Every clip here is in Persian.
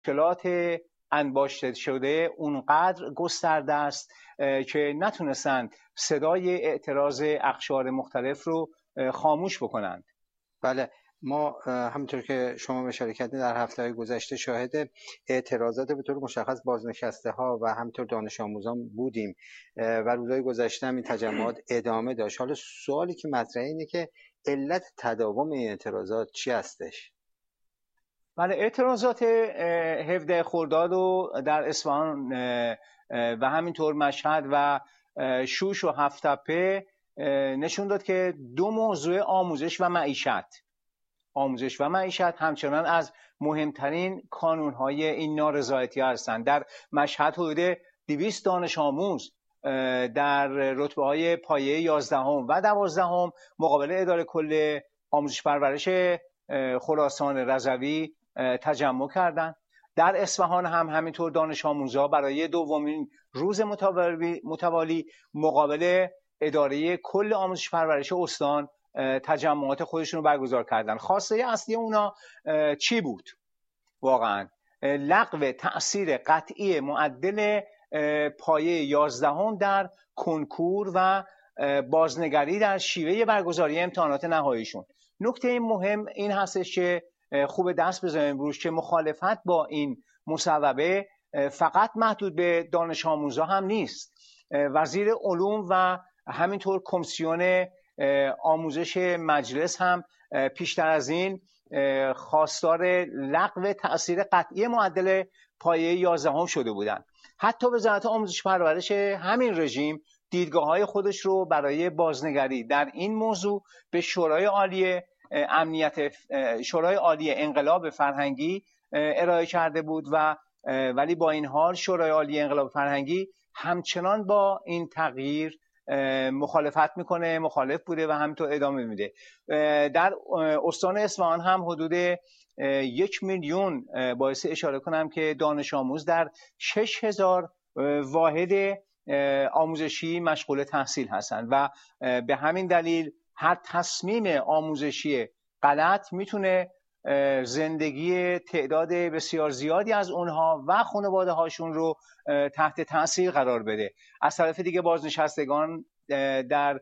مشکلات انباشته شده اونقدر گسترده است که نتونستند صدای اعتراض اقشار مختلف رو خاموش بکنند. بله، ما همونطور که شما اشاره کردین در هفته‌های گذشته شاهد اعتراضات به طور مشخص بازنشسته ها و همینطور دانش آموزان بودیم و روزهای گذشته هم این تجمعات ادامه داشت. حالا سوالی که مطرحه اینه که علت تداوم این اعتراضات چی هستش؟ بله، اعتراضات 17 خرداد و در اصفهان و همینطور مشهد و شوش و هفت‌تپه نشون داد که دو موضوع آموزش و معیشت همچنان از مهمترین کانونهای این نارضایتی هستند. در مشهد حدود 200 دانش آموز در رتبه‌های پایه 11 و 12 مقابل اداره کل آموزش پرورش خراسان رضوی تجمع کردند. در اصفهان هم همینطور دانش آموزها برای دومین روز متوالی مقابل اداره کل آموزش پرورش استان تجمعات خودشون رو برگزار کردن. خواسته اصلی اونا چی بود؟ واقعا لغو تأثیر قطعی معدل پایه 11 در کنکور و بازنگری در شیوه برگزاری امتحانات نهاییشون. نکته مهم این هستش که خوب دست بزنیم روش که مخالفت با این مصوبه فقط محدود به دانش آموزا هم نیست. وزیر علوم و همینطور کمیسیون آموزش مجلس هم پیشتر از این خواستار لغو تأثیر قطعی معدل پایه 11 شده بودند. حتی وزارت آموزش پرورش همین رژیم دیدگاه‌های خودش رو برای بازنگری در این موضوع به شورای عالی انقلاب فرهنگی ارائه کرده بود ولی با این حال شورای عالی انقلاب فرهنگی همچنان با این تغییر مخالفت میکنه، مخالف بوده و همینطور ادامه میده. در استان اصفهان هم حدود 1 میلیون باعث اشاره کنم که دانش آموز در 6000 واحد آموزشی مشغول تحصیل هستند و به همین دلیل هر تصمیم آموزشی غلط میتونه زندگی تعداد بسیار زیادی از اونها و خانواده هاشون رو تحت تاثیر قرار بده. از طرف دیگه بازنشستگان در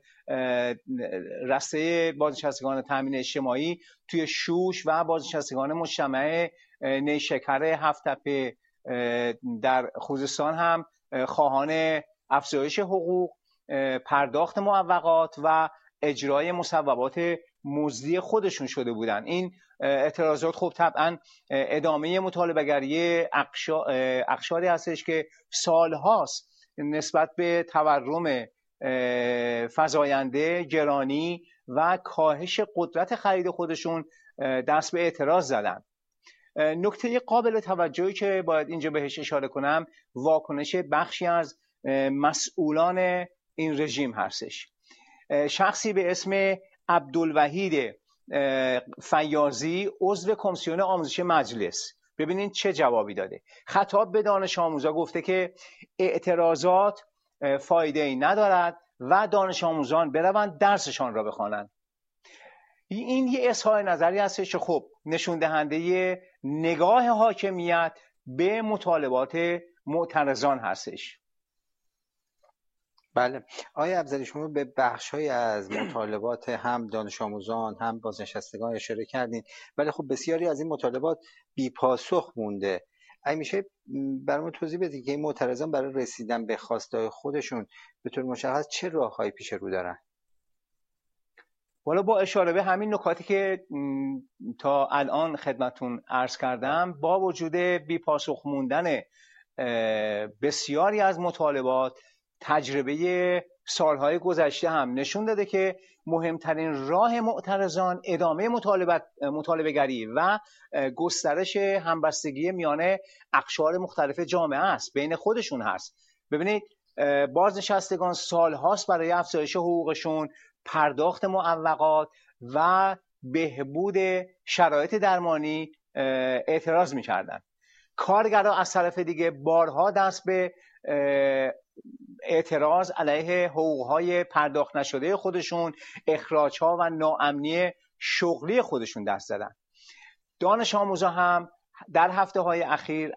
رسته بازنشستگان تامین اجتماعی توی شوش و بازنشستگان مجتمع نیشکر هفت‌تپه در خوزستان هم خواهان افزایش حقوق، پرداخت معوقات و اجرای مصوبات مزدی خودشون شده بودن. این اعتراضات خب طبعا ادامه مطالبه‌گری اقشاری هستش که سالهاست نسبت به تورم فزاینده، گرانی و کاهش قدرت خرید خودشون دست به اعتراض زدن. نکته قابل توجهی که باید اینجا بهش اشاره کنم واکنش بخشی از مسئولان این رژیم هستش. شخصی به اسم عبدالوحید فیاضی عضو کمیسیون آموزش مجلس، ببینید چه جوابی داده. خطاب به دانش آموزا گفته که اعتراضات فایده ای ندارد و دانش آموزان بروند درسشان را بخوانند. این یه اظهار نظری هستش که خب نشون دهنده نگاه حاکمیت به مطالبات معترضان هستش. بله، آقای افضلی شما به بخش‌های از مطالبات هم دانش آموزان هم بازنشستگان اشاره کردین، ولی خب بسیاری از این مطالبات بی پاسخ مونده. اگه میشه برامون توضیح بدید که این معترضان برای رسیدن به خواستهای خودشون به طور مشخص چه راههایی پیش رو دارن؟ والا با اشاره به همین نکاتی که تا الان خدمتون عرض کردم، با وجود بی پاسخ موندن بسیاری از مطالبات، تجربه سالهای گذشته هم نشون داده که مهمترین راه معترضان ادامه مطالبه‌گری و گسترش همبستگی میان اقشار مختلف جامعه است، بین خودشون هست. ببینید بازنشستگان سالهاست برای افزایش حقوقشون، پرداخت معوقات و بهبود شرایط درمانی اعتراض می‌کردند. کارگرها از طرف دیگه بارها دست به اعتراض علیه حقوقهای پرداخت نشده خودشون، اخراجها و ناامنی شغلی خودشون دست زدن. دانش آموزا هم در هفته‌های اخیر